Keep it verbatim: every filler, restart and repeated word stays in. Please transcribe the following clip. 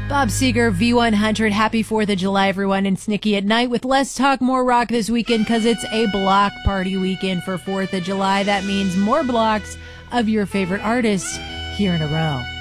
Bob Seger, V one hundred. Happy fourth of July, everyone. And Snicky at Night with Less Talk, More Rock this weekend because it's a block party weekend for fourth of July. That means more blocks of your favorite artists here in a row.